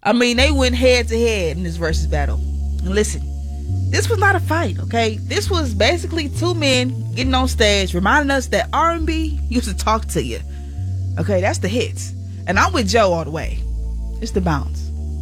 I mean, they went head to head in this versus battle. And listen, this was not a fight, okay? This was basically two men getting on stage, reminding us that R&B used to talk to you. Okay, that's the hits. And I'm with Joe all the way. It's the bounce.